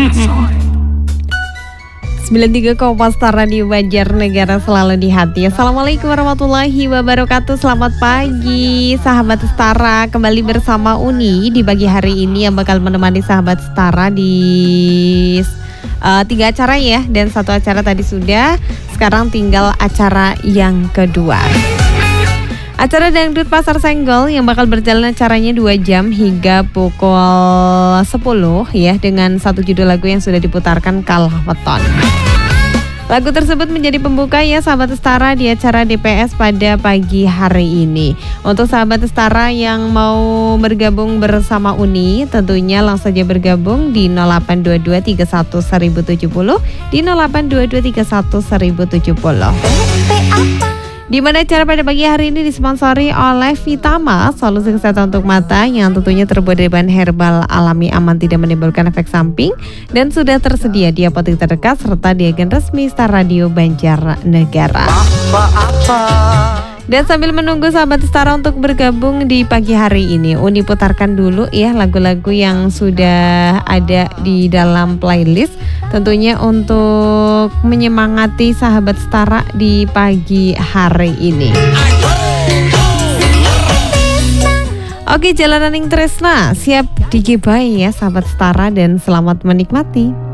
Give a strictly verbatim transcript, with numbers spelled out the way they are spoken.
sembilan puluh tiga koma empat Star Radio Banjarnegara, selalu di hati. Assalamualaikum warahmatullahi wabarakatuh. Selamat pagi sahabat Setara. Kembali bersama Uni di pagi hari ini yang bakal menemani sahabat Setara di uh, tiga acara ya. Dan satu acara tadi sudah, sekarang tinggal acara yang kedua. Acara Dangdut Pasar Senggol yang bakal berjalan acaranya dua jam hingga pukul sepuluh ya, dengan satu judul lagu yang sudah diputarkan Kalah Weton. Lagu tersebut menjadi pembuka ya sahabat Setara di acara D P S pada pagi hari ini. Untuk sahabat Setara yang mau bergabung bersama Uni, tentunya langsung saja bergabung di nol delapan dua dua tiga satu seribu tujuh puluh, di nol delapan dua dua tiga satu seribu tujuh puluh. Di mana acara pada pagi hari ini disponsori oleh Vitama, solusi kesehatan untuk mata yang tentunya terbuat dari bahan herbal alami, aman, tidak menimbulkan efek samping, dan sudah tersedia di apotek terdekat serta di agen resmi Star Radio Banjarnegara. Dan sambil menunggu sahabat Setara untuk bergabung di pagi hari ini, Uni putarkan dulu ya lagu-lagu yang sudah ada di dalam playlist, tentunya untuk menyemangati sahabat Setara di pagi hari ini. Oke, Jalanan Ing Tresna siap digibai ya sahabat Setara, dan selamat menikmati.